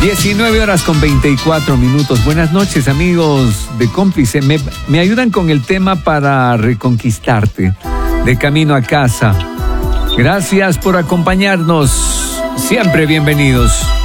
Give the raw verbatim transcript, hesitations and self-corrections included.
diecinueve horas con veinticuatro minutos. Buenas noches, amigos de Cómplice. Me, me ayudan con el tema para reconquistarte, de camino a casa. Gracias por acompañarnos. Siempre bienvenidos.